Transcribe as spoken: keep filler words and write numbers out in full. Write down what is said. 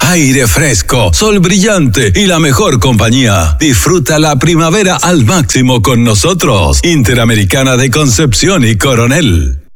aire fresco, sol brillante y la mejor compañía. Disfruta la primavera al máximo con nosotros. Interamericana de Concepción y Coronel.